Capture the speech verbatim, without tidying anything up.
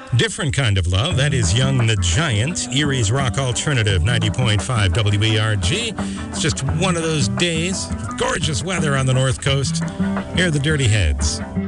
Different kind of love. That is Young the Giant, Erie's Rock Alternative, ninety point five W E R G. It's just one of those days. Gorgeous weather on the North Coast. Here are the Dirty Heads.